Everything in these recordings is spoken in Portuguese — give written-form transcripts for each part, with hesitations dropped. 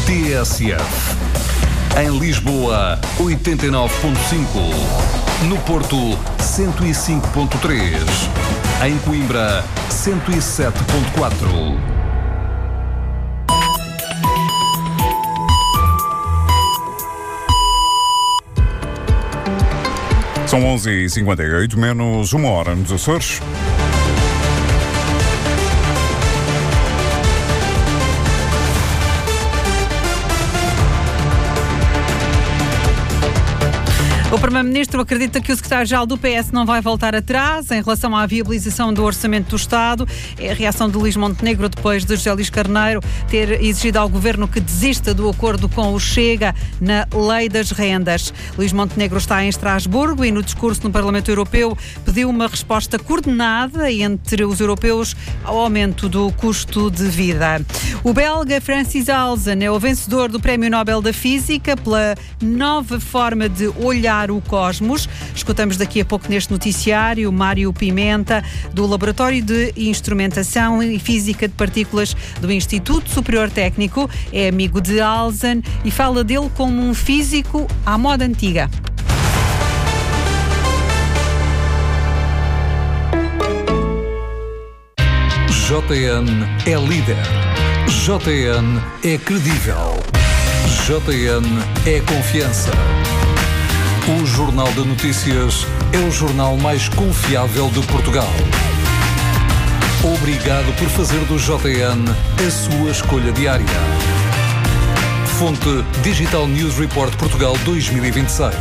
TSF. Em Lisboa, 89.5. No Porto, 105.3. Em Coimbra, 107.4. São 11h58, menos uma hora nos Açores. O Primeiro-Ministro acredita que o Secretário-Geral do PS não vai voltar atrás em relação à viabilização do Orçamento do Estado. É a reação de Luís Montenegro depois de José Luís Carneiro ter exigido ao Governo que desista do acordo com o Chega na Lei das Rendas. Luís Montenegro está em Estrasburgo e no discurso no Parlamento Europeu pediu uma resposta coordenada entre os europeus ao aumento do custo de vida. O belga Francis Halsen é o vencedor do Prémio Nobel da Física pela nova forma de olhar o cosmos. Escutamos daqui a pouco neste noticiário Mário Pimenta, do Laboratório de Instrumentação e Física de Partículas do Instituto Superior Técnico. É amigo de Halsen e fala dele como um físico à moda antiga. JN é líder. JN é credível. JN é confiança. O Jornal de Notícias é o jornal mais confiável de Portugal. Obrigado por fazer do JN a sua escolha diária. Fonte Digital News Report Portugal 2026.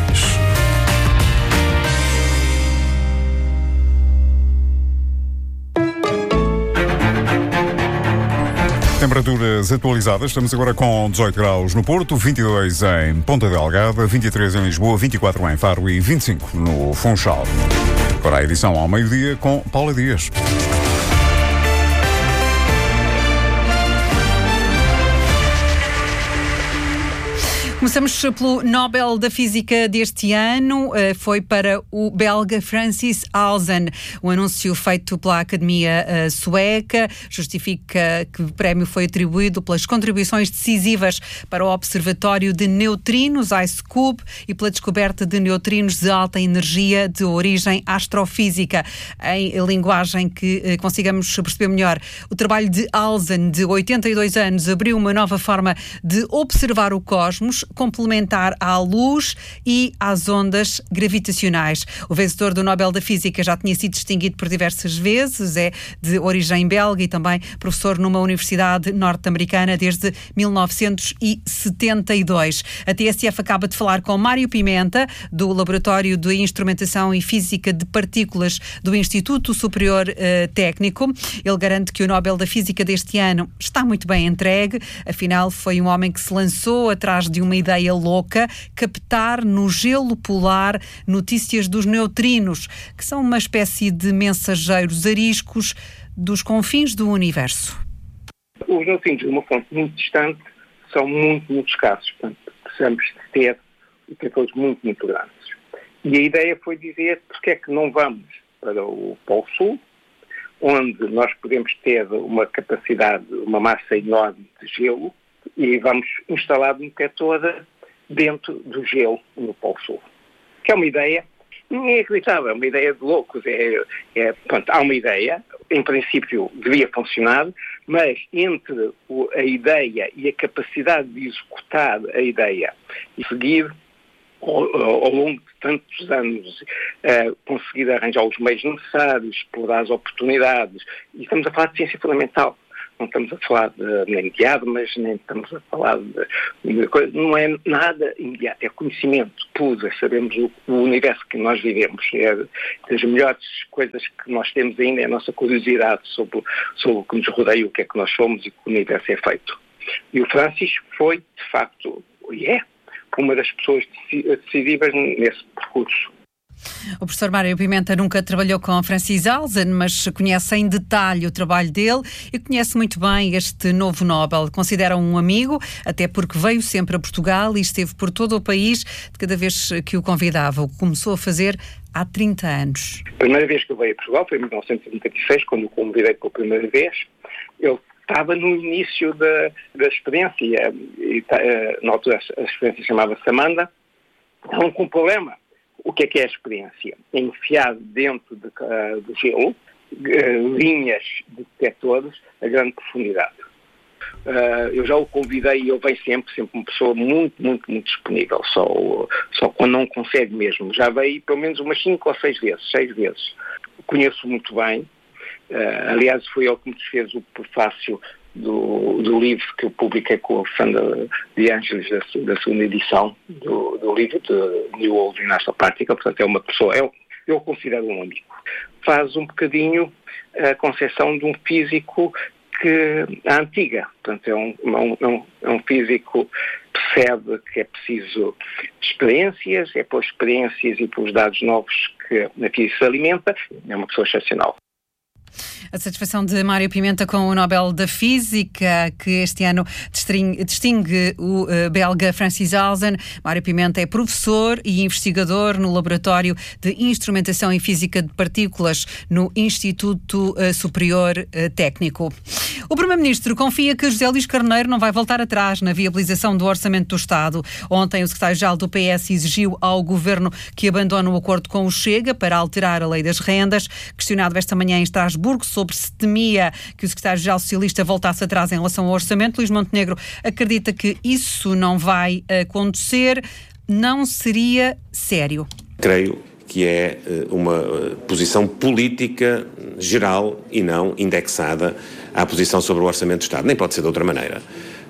Temperaturas atualizadas, estamos agora com 18 graus no Porto, 22 em Ponta Delgada, 23 em Lisboa, 24 em Faro e 25 no Funchal. Agora a edição ao meio-dia com Paula Dias. Começamos pelo Nobel da Física deste ano, foi para o belga Francis Halsen. O anúncio feito pela Academia Sueca justifica que o prémio foi atribuído pelas contribuições decisivas para o Observatório de Neutrinos, IceCube, e pela descoberta de neutrinos de alta energia de origem astrofísica. Em linguagem que consigamos perceber melhor, o trabalho de Halsen, de 82 anos, abriu uma nova forma de observar o cosmos, complementar à luz e às ondas gravitacionais. O vencedor do Nobel da Física já tinha sido distinguido por diversas vezes, é de origem belga e também professor numa universidade norte-americana desde 1972. A TSF acaba de falar com Mário Pimenta, do Laboratório de Instrumentação e Física de Partículas do Instituto Superior Técnico. Ele garante que o Nobel da Física deste ano está muito bem entregue, afinal foi um homem que se lançou atrás de uma ideia louca: captar no gelo polar notícias dos neutrinos, que são uma espécie de mensageiros ariscos dos confins do universo. Os neutrinos, de uma fonte muito distante, são muito escassos. Portanto, precisamos de ter detectores muito grandes. E a ideia foi dizer porque é que não vamos para o Polo Sul, onde nós podemos ter uma capacidade, uma massa enorme de gelo, e vamos instalar um detector dentro do gelo no Polo Sul. Que é uma ideia inacreditável, é uma ideia de loucos. Pronto, há uma ideia, em princípio devia funcionar, mas entre a ideia e a capacidade de executar a ideia e seguir ao longo de tantos anos, conseguir arranjar os meios necessários, explorar as oportunidades, e estamos a falar de ciência fundamental. Não estamos a falar nem de armas, nem estamos a falar de coisa. Não é nada imediato, é conhecimento puro. Sabemos o universo que nós vivemos. É das melhores coisas que nós temos ainda, é a nossa curiosidade sobre o que nos rodeia, o que é que nós somos e como o universo é feito. E o Francis foi, de facto, uma das pessoas decisivas nesse percurso. O professor Mário Pimenta nunca trabalhou com Francis Halsen, mas conhece em detalhe o trabalho dele e conhece muito bem este novo Nobel. Considera-o um amigo, até porque veio sempre a Portugal e esteve por todo o país de cada vez que o convidava. O que começou a fazer há 30 anos. A primeira vez que eu veio a Portugal foi em 1996, quando o convidei pela primeira vez. Ele estava no início da experiência, na altura a experiência chamava-se Amanda, estavam com um problema. O que é a experiência? É enfiar dentro do gelo linhas de detectores a grande profundidade. Eu já o convidei e ele vem sempre uma pessoa muito, muito, muito disponível, só quando não consegue mesmo. Já veio pelo menos umas 5 ou 6 vezes. Conheço muito bem. Aliás, foi ele que me desfez o prefácio do livro que eu publiquei com a Fernanda de Ângeles da segunda edição do livro de New Old National Practical. Portanto, é uma pessoa, eu considero um amigo. Faz um bocadinho a concepção de um físico a antiga. Portanto, é um físico que percebe que é preciso experiências, é por experiências e pelos dados novos que a física se alimenta. É uma pessoa excepcional. A satisfação de Mário Pimenta com o Nobel da Física, que este ano distingue o belga Francis Halzen. Mário Pimenta é professor e investigador no Laboratório de Instrumentação e Física de Partículas no Instituto Superior Técnico. O Primeiro-Ministro confia que José Luís Carneiro não vai voltar atrás na viabilização do Orçamento do Estado. Ontem, o secretário-geral do PS exigiu ao Governo que abandone o acordo com o Chega para alterar a lei das rendas. Questionado esta manhã em Estrasburgo sobre se temia que o secretário-geral socialista voltasse atrás em relação ao orçamento, Luís Montenegro acredita que isso não vai acontecer. Não seria sério? Creio que é uma posição política geral e não indexada à posição sobre o Orçamento do Estado. Nem pode ser de outra maneira,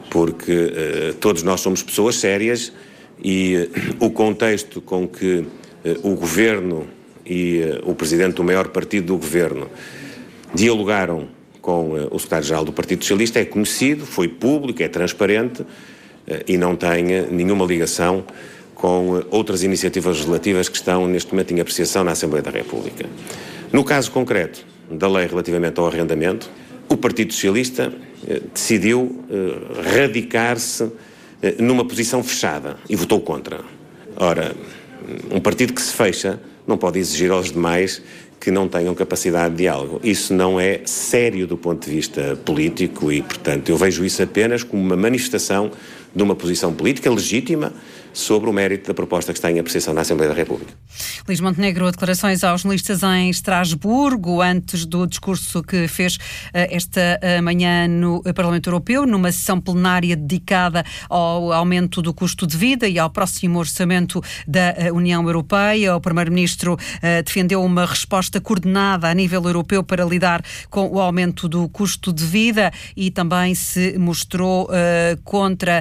porque todos nós somos pessoas sérias e o contexto com que o Governo e o Presidente do maior partido do Governo dialogaram com o secretário-geral do Partido Socialista é conhecido, foi público, é transparente e não tem nenhuma ligação com outras iniciativas legislativas que estão neste momento em apreciação na Assembleia da República. No caso concreto da lei relativamente ao arrendamento, o Partido Socialista decidiu radicar-se numa posição fechada e votou contra. Ora, um partido que se fecha não pode exigir aos demais que não tenham capacidade de diálogo. Isso não é sério do ponto de vista político e, portanto, eu vejo isso apenas como uma manifestação de uma posição política legítima sobre o mérito da proposta que está em apreciação na Assembleia da República. Luís Montenegro, declarações aos jornalistas em Estrasburgo, antes do discurso que fez esta manhã no Parlamento Europeu, numa sessão plenária dedicada ao aumento do custo de vida e ao próximo orçamento da União Europeia. O Primeiro-Ministro defendeu uma resposta coordenada a nível europeu para lidar com o aumento do custo de vida e também se mostrou contra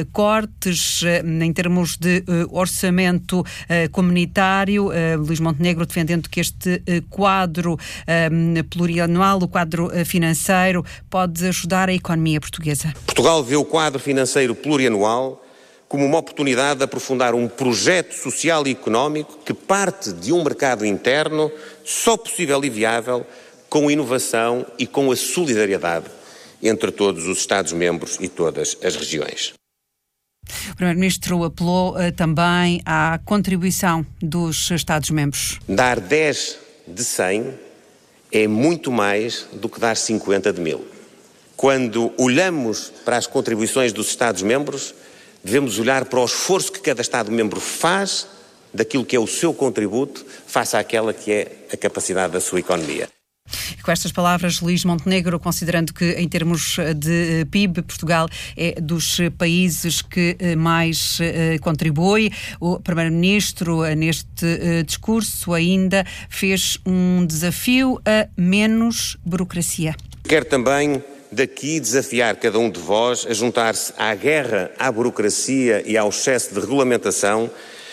cortes em termos de orçamento comunitário. Luís Montenegro defendendo que este quadro plurianual, o quadro financeiro, pode ajudar a economia portuguesa. Portugal vê o quadro financeiro plurianual como uma oportunidade de aprofundar um projeto social e económico que parte de um mercado interno só possível e viável com inovação e com a solidariedade entre todos os Estados-membros e todas as regiões. O Primeiro-Ministro apelou também à contribuição dos Estados-membros. Dar 10 de 100 é muito mais do que dar 50 de 1000. Quando olhamos para as contribuições dos Estados-membros, devemos olhar para o esforço que cada Estado-membro faz daquilo que é o seu contributo face àquela que é a capacidade da sua economia. Com estas palavras, Luís Montenegro, considerando que em termos de PIB, Portugal é dos países que mais contribui, o Primeiro-Ministro neste discurso ainda fez um desafio a menos burocracia. Quero também daqui desafiar cada um de vós a juntar-se à guerra à burocracia e ao excesso de regulamentação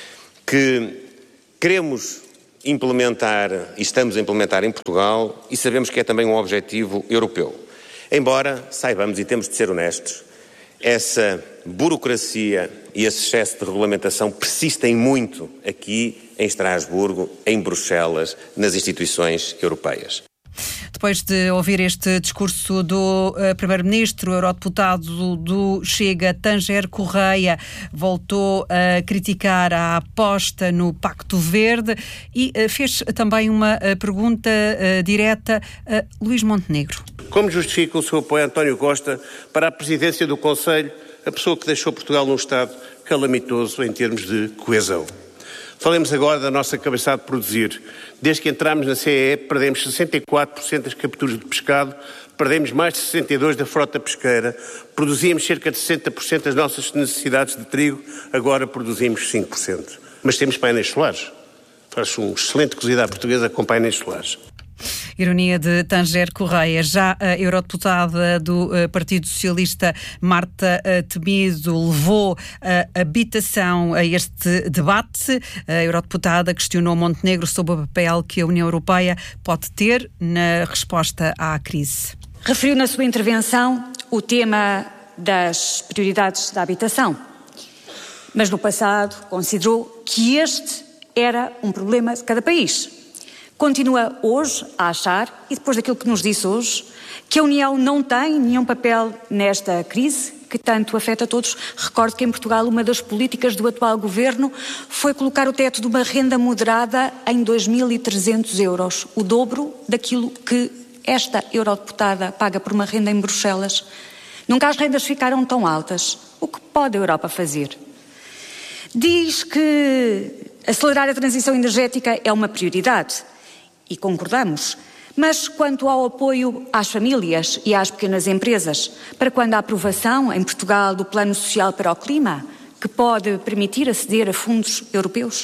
que queremos implementar e estamos a implementar em Portugal e sabemos que é também um objetivo europeu. Embora saibamos, e temos de ser honestos, essa burocracia e esse excesso de regulamentação persistem muito aqui em Estrasburgo, em Bruxelas, nas instituições europeias. Depois de ouvir este discurso do Primeiro-Ministro, o eurodeputado do Chega, Tanger Correia, voltou a criticar a aposta no Pacto Verde e fez também uma pergunta direta a Luís Montenegro. como justifica o seu apoio a António Costa para a presidência do Conselho, a pessoa que deixou Portugal num estado calamitoso em termos de coesão. Falemos agora da nossa capacidade de produzir. Desde que entramos na CEE, perdemos 64% das capturas de pescado, perdemos mais de 62% da frota pesqueira, produzíamos cerca de 60% das nossas necessidades de trigo, agora produzimos 5%. Mas temos painéis solares. Faz um excelente cozida à portuguesa com painéis solares. Ironia de Tanger Correia. Já a eurodeputada do Partido Socialista, Marta Temido, levou a habitação a este debate. A eurodeputada questionou Montenegro sobre o papel que a União Europeia pode ter na resposta à crise. Referiu na sua intervenção o tema das prioridades da habitação, mas no passado considerou que este era um problema de cada país. Continua hoje a achar, e depois daquilo que nos disse hoje, que a União não tem nenhum papel nesta crise que tanto afeta a todos. Recordo que em Portugal uma das políticas do atual governo foi colocar o teto de uma renda moderada em 2.300 euros, o dobro daquilo que esta eurodeputada paga por uma renda em Bruxelas. Nunca as rendas ficaram tão altas. O que pode a Europa fazer? Diz que acelerar a transição energética é uma prioridade. E concordamos, mas quanto ao apoio às famílias e às pequenas empresas, para quando a aprovação em Portugal do Plano Social para o Clima, que pode permitir aceder a fundos europeus?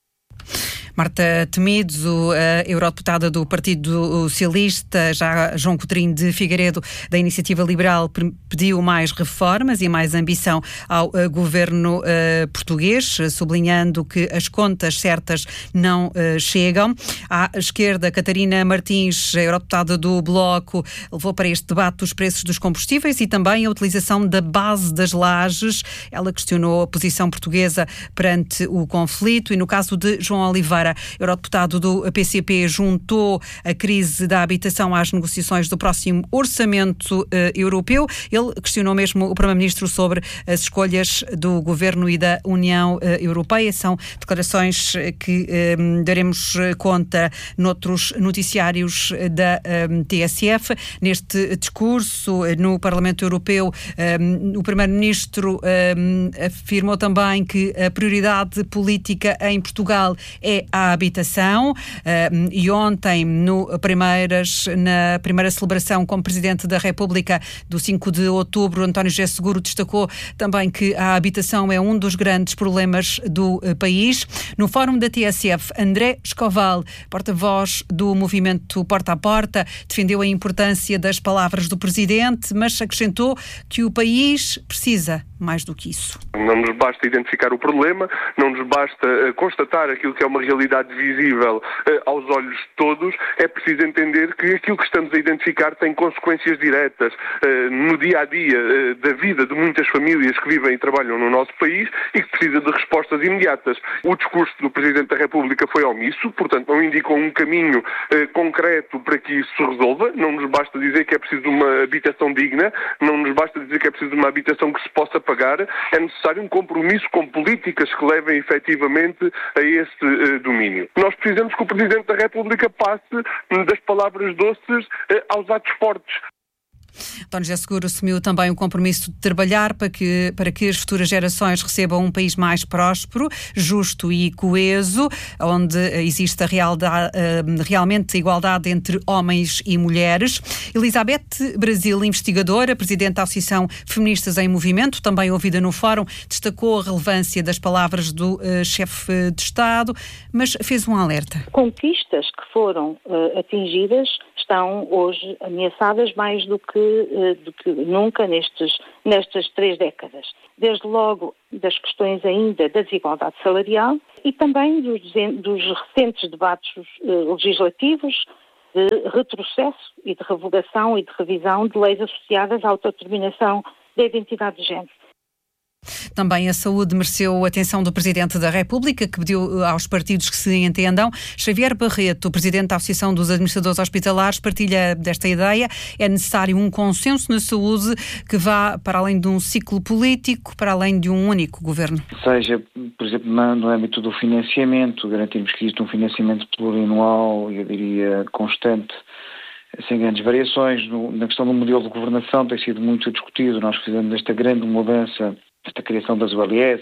Marta Temido, a eurodeputada do Partido Socialista, já João Coutinho de Figueiredo, da Iniciativa Liberal, pediu mais reformas e mais ambição ao governo português, sublinhando que as contas certas não chegam. À esquerda, Catarina Martins, a eurodeputada do Bloco, levou para este debate os preços dos combustíveis e também a utilização da base das lajes. Ela questionou a posição portuguesa perante o conflito e, no caso de João Oliveira, eurodeputado do PCP, juntou a crise da habitação às negociações do próximo orçamento europeu. Ele questionou mesmo o Primeiro-Ministro sobre as escolhas do Governo e da União Europeia. São declarações que daremos conta noutros noticiários da TSF. Neste discurso no Parlamento Europeu, o Primeiro-Ministro afirmou também que a prioridade política em Portugal é a habitação e ontem, na primeira celebração como Presidente da República do 5 de outubro, António José Seguro destacou também que a habitação é um dos grandes problemas do país. No fórum da TSF, André Escoval, porta-voz do movimento Porta a Porta, defendeu a importância das palavras do Presidente, mas acrescentou que o país precisa mais do que isso. Não nos basta identificar o problema, não nos basta constatar aquilo que é uma realidade visível aos olhos de todos, é preciso entender que aquilo que estamos a identificar tem consequências diretas no dia-a-dia da vida de muitas famílias que vivem e trabalham no nosso país e que precisa de respostas imediatas. O discurso do Presidente da República foi omisso, portanto não indicou um caminho concreto para que isso se resolva. Não nos basta dizer que é preciso de uma habitação digna, não nos basta dizer que é preciso de uma habitação que se possa pagar, é necessário um compromisso com políticas que levem efetivamente a esse domínio. Nós precisamos que o Presidente da República passe das palavras doces aos atos fortes. António José Seguro assumiu também o compromisso de trabalhar para que as futuras gerações recebam um país mais próspero, justo e coeso, onde exista realmente igualdade entre homens e mulheres. Elizabeth Brasil, investigadora, presidente da Associação Feministas em Movimento, também ouvida no fórum, destacou a relevância das palavras do chefe de Estado, mas fez um alerta. Conquistas que foram atingidas estão hoje ameaçadas mais do que nunca nestas 3 décadas. Desde logo das questões ainda da desigualdade salarial e também dos recentes debates legislativos de retrocesso e de revogação e de revisão de leis associadas à autodeterminação da identidade de género. Também a saúde mereceu a atenção do Presidente da República, que pediu aos partidos que se entendam. Xavier Barreto, Presidente da Associação dos Administradores Hospitalares, partilha desta ideia. É necessário um consenso na saúde que vá para além de um ciclo político, para além de um único governo. Seja, por exemplo, no âmbito do financiamento, garantirmos que existe um financiamento plurianual, eu diria, constante, sem grandes variações. Na questão do modelo de governação tem sido muito discutido. Nós fizemos esta grande mudança, esta criação das ULS,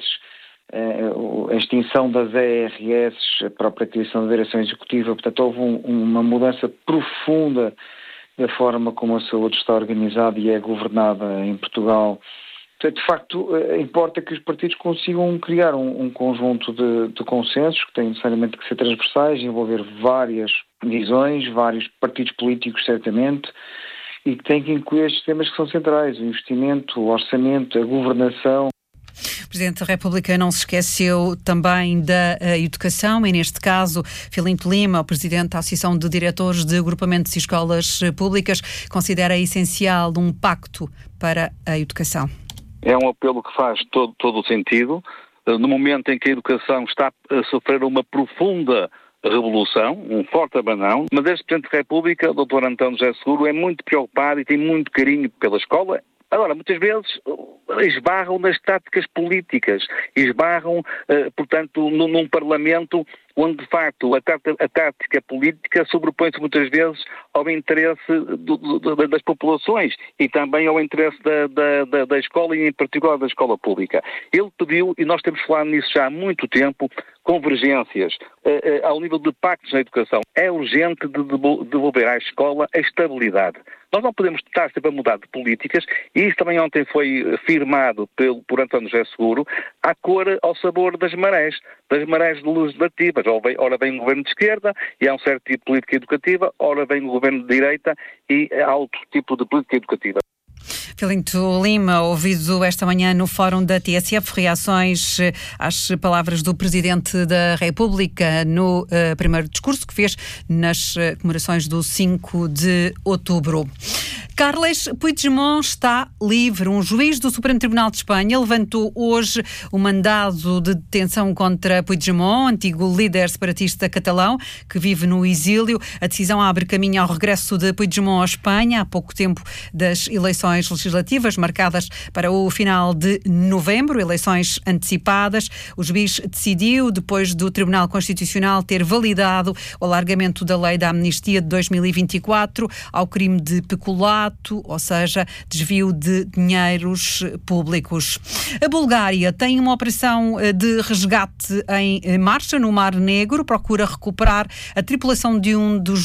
a extinção das ERS, a própria criação da direção executiva. Portanto, houve uma mudança profunda da forma como a saúde está organizada e é governada em Portugal. Portanto, de facto, importa que os partidos consigam criar um conjunto de consensos que têm necessariamente que ser transversais, envolver várias visões, vários partidos políticos, certamente, e que têm que incluir estes temas que são centrais: o investimento, o orçamento, a governação. O Presidente da República não se esqueceu também da educação e, neste caso, Filinto Lima, o Presidente da Associação de Diretores de Agrupamentos e Escolas Públicas, considera essencial um pacto para a educação. É um apelo que faz todo o sentido. No momento em que a educação está a sofrer uma profunda revolução, um forte abanão, mas este Presidente da República, o Dr. António José Seguro, é muito preocupado e tem muito carinho pela escola. Agora, muitas vezes esbarram nas táticas políticas, esbarram, portanto, num Parlamento onde, de facto, a tática política sobrepõe-se muitas vezes ao interesse das populações e também ao interesse da escola e, em particular, da escola pública. Ele pediu, e nós temos falado nisso já há muito tempo, convergências ao nível de pactos na educação. É urgente devolver à escola a estabilidade. Nós não podemos estar sempre a mudar de políticas, e isso também ontem foi firmado por António José Seguro, ao sabor das marés legislativas. Ora vem o governo de esquerda e há um certo tipo de política educativa, ora vem o governo de direita e há outro tipo de política educativa. Filinto Lima, ouvido esta manhã no Fórum da TSF, reações às palavras do Presidente da República no primeiro discurso que fez nas comemorações do 5 de outubro. Carles Puigdemont está livre. Um juiz do Supremo Tribunal de Espanha levantou hoje o mandado de detenção contra Puigdemont, antigo líder separatista catalão, que vive no exílio. A decisão abre caminho ao regresso de Puigdemont à Espanha, há pouco tempo das eleições legislativas, marcadas para o final de novembro, eleições antecipadas. O juiz decidiu, depois do Tribunal Constitucional ter validado o alargamento da lei da amnistia de 2024 ao crime de peculato, ou seja, desvio de dinheiros públicos. A Bulgária tem uma operação de resgate em marcha no Mar Negro, procura recuperar a tripulação de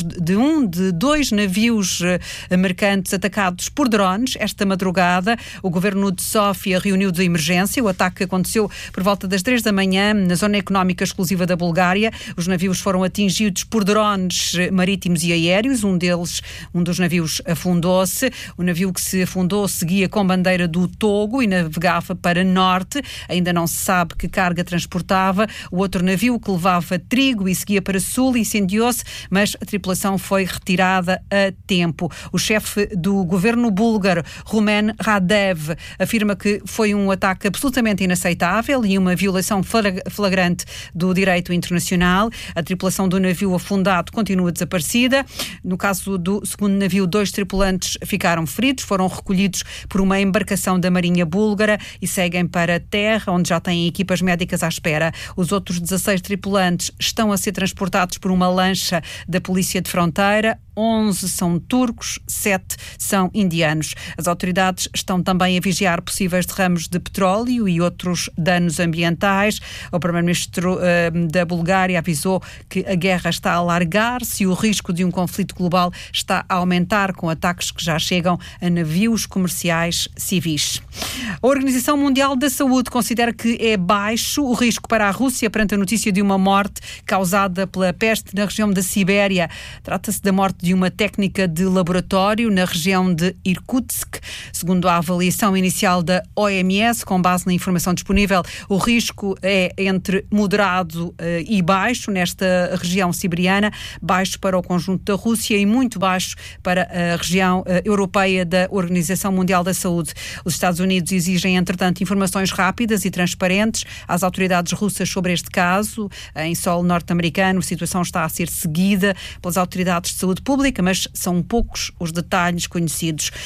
dois navios mercantes atacados por drones. Esta madrugada, o governo de Sófia reuniu de emergência. O ataque aconteceu por volta das 3 da manhã na zona económica exclusiva da Bulgária. Os navios foram atingidos por drones marítimos e aéreos. Um dos navios afundou-se. O navio que se afundou seguia com bandeira do Togo e navegava para norte. Ainda não se sabe que carga transportava. O outro navio, que levava trigo e seguia para sul, incendiou-se, mas a tripulação foi retirada a tempo. O chefe do governo búlgaro, Rumen Radev, afirma que foi um ataque absolutamente inaceitável e uma violação flagrante do direito internacional. A tripulação do navio afundado continua desaparecida. No caso do segundo navio, 2 tripulantes ficaram feridos, foram recolhidos por uma embarcação da Marinha Búlgara e seguem para a terra, onde já têm equipas médicas à espera. Os outros 16 tripulantes estão a ser transportados por uma lancha da Polícia de Fronteira. 11 são turcos, 7 são indianos. As autoridades estão também a vigiar possíveis derrames de petróleo e outros danos ambientais. O primeiro-ministro da Bulgária avisou que a guerra está a alargar-se e o risco de um conflito global está a aumentar, com ataques que já chegam a navios comerciais civis. A Organização Mundial da Saúde considera que é baixo o risco para a Rússia perante a notícia de uma morte causada pela peste na região da Sibéria. Trata-se da morte de uma técnica de laboratório na região de Irkutsk. Segundo a avaliação inicial da OMS, com base na informação disponível, o risco é entre moderado e baixo nesta região siberiana, baixo para o conjunto da Rússia e muito baixo para a região europeia da Organização Mundial da Saúde. Os Estados Unidos exigem, entretanto, informações rápidas e transparentes às autoridades russas sobre este caso. Em solo norte-americano, a situação está a ser seguida pelas autoridades de saúde pública, mas são poucos os detalhes conhecidos. Moscou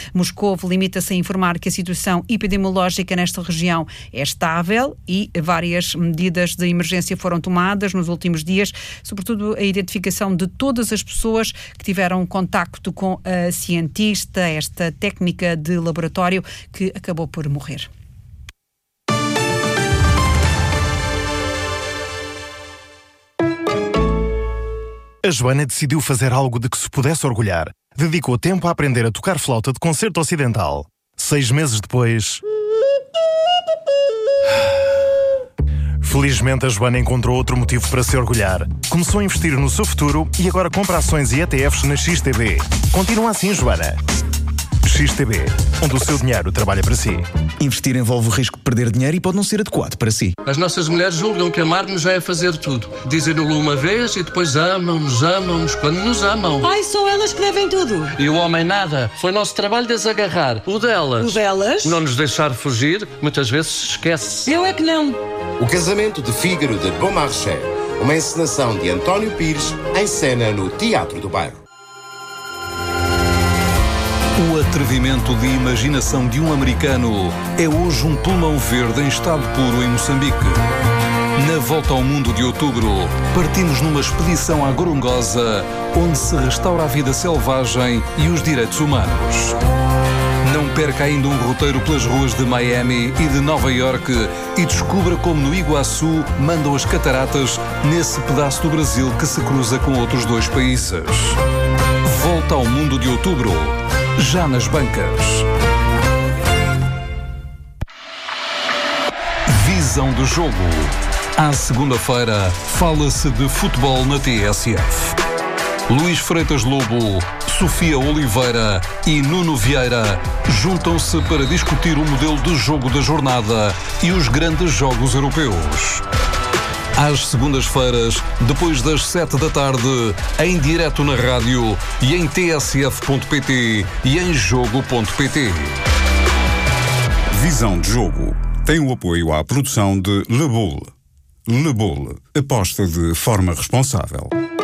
Moscovo limita-se a informar que a situação epidemiológica nesta região é estável e várias medidas de emergência foram tomadas nos últimos dias, sobretudo a identificação de todas as pessoas que tiveram contacto com a cientista, esta técnica de laboratório que acabou por morrer. A Joana decidiu fazer algo de que se pudesse orgulhar. Dedicou tempo a aprender a tocar flauta de concerto ocidental. 6 meses depois... Felizmente, a Joana encontrou outro motivo para se orgulhar. Começou a investir no seu futuro e agora compra ações e ETFs na XTB. Continua assim, Joana. XTB, onde o seu dinheiro trabalha para si. Investir envolve o risco de perder dinheiro e pode não ser adequado para si. As nossas mulheres julgam que amar-nos já é fazer tudo. Dizem-no uma vez e depois amam-nos quando nos amam. Ai, são elas que devem tudo. E o homem nada. Foi nosso trabalho desagarrar. O delas. O delas? Não nos deixar fugir, muitas vezes se esquece. Eu é que não. O Casamento de Fígaro de Beaumarchais. Uma encenação de António Pires, em cena no Teatro do Bairro. O atrevimento de imaginação de um americano é hoje um pulmão verde em estado puro em Moçambique. Na volta ao mundo de outubro, partimos numa expedição à Gorongosa, onde se restaura a vida selvagem e os direitos humanos. Não perca ainda um roteiro pelas ruas de Miami e de Nova Iorque e descubra como no Iguaçu mandam as cataratas nesse pedaço do Brasil que se cruza com outros 2 países. Volta ao mundo de outubro, já nas bancas. Visão do jogo. À segunda-feira, fala-se de futebol na TSF. Luís Freitas Lobo, Sofia Oliveira e Nuno Vieira juntam-se para discutir o modelo de jogo da jornada e os grandes jogos europeus. Às segundas-feiras, depois das 7 da tarde, em direto na rádio e em tsf.pt e em jogo.pt. Visão de Jogo tem o apoio à produção de Le Boule. Le Boule, aposta de forma responsável.